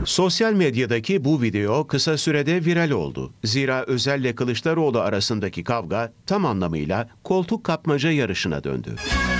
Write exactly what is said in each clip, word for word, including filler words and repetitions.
Sosyal medyadaki bu video kısa sürede viral oldu. Zira Özel ile Kılıçdaroğlu arasındaki kavga tam anlamıyla koltuk kapmaca yarışına döndü.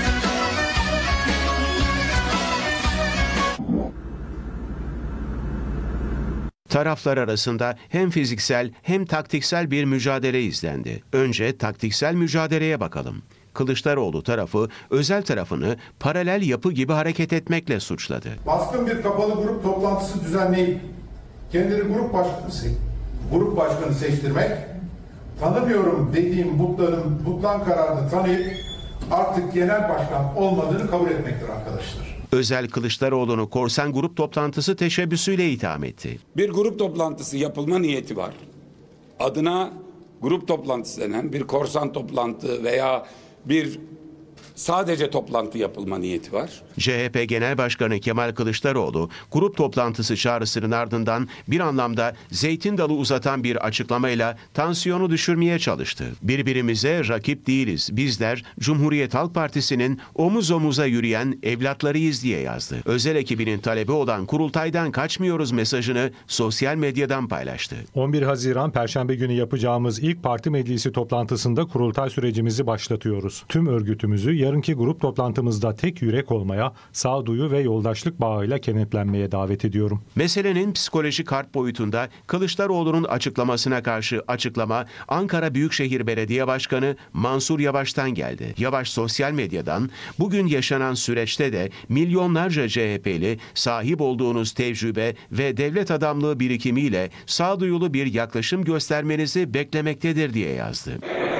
Taraflar arasında hem fiziksel hem taktiksel bir mücadele izlendi. Önce taktiksel mücadeleye bakalım. Kılıçdaroğlu tarafı Özel tarafını paralel yapı gibi hareket etmekle suçladı. Baskın bir kapalı grup toplantısı düzenleyip kendini grup başkanı, grup başkanı seçtirmek, tanımıyorum dediğim butların butlan kararını tanıyıp artık genel başkan olmadığını kabul etmektir arkadaşlar. Özel Kılıçdaroğlu'nu korsan grup toplantısı teşebbüsüyle itham etti. Bir grup toplantısı yapılma niyeti var. Adına grup toplantısı denen bir korsan toplantı veya bir sadece toplantı yapılma niyeti var. C H P Genel Başkanı Kemal Kılıçdaroğlu, grup toplantısı çağrısının ardından bir anlamda zeytin dalı uzatan bir açıklamayla tansiyonu düşürmeye çalıştı. Birbirimize rakip değiliz. Bizler Cumhuriyet Halk Partisi'nin omuz omuza yürüyen evlatlarıyız diye yazdı. Özel ekibinin talebi olan kurultaydan kaçmıyoruz mesajını sosyal medyadan paylaştı. on bir Haziran Perşembe günü yapacağımız ilk parti meclisi toplantısında kurultay sürecimizi başlatıyoruz. Tüm örgütümüzü yarınki grup toplantımızda tek yürek olmaya, sağduyu ve yoldaşlık bağıyla kenetlenmeye davet ediyorum. Meselenin psikolojik harp boyutunda Kılıçdaroğlu'nun açıklamasına karşı açıklama Ankara Büyükşehir Belediye Başkanı Mansur Yavaş'tan geldi. Yavaş sosyal medyadan bugün yaşanan süreçte de milyonlarca C H P'li sahip olduğunuz tecrübe ve devlet adamlığı birikimiyle sağduyulu bir yaklaşım göstermenizi beklemektedir diye yazdı.